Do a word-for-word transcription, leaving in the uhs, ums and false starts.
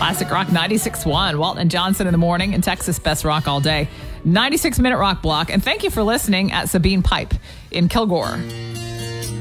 Classic Rock ninety-six point one. Walton and Johnson in the morning and Texas Best Rock all day. ninety-six minute rock block. And thank you for listening at Sabine Pipe in Kilgore.